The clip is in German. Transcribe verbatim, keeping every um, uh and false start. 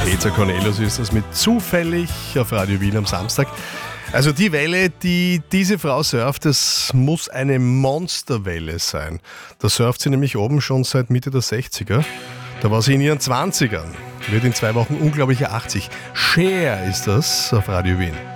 Peter Cornelius ist das mit Zufällig auf Radio Wien am Samstag. Also die Welle, die diese Frau surft, das muss eine Monsterwelle sein. Da surft sie nämlich oben schon seit Mitte der sechziger. Da war sie in ihren zwanzigern. Wird in zwei Wochen unglaubliche achtzig. Cher ist das auf Radio Wien.